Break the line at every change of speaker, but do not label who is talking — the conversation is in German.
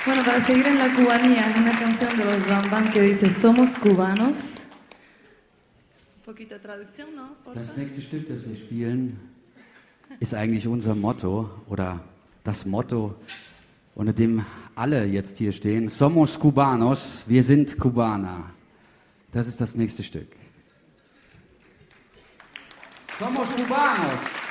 Bueno, para seguir en la cubanía, hay una canción de los Bambam que dice Somos cubanos. Un poquito de traducción, ¿no?
Das nächste Stück, das wir spielen, ist eigentlich unser Motto oder das Motto, unter dem alle jetzt hier stehen. Somos cubanos, wir sind Kubaner. Das ist das nächste Stück. Somos cubanos.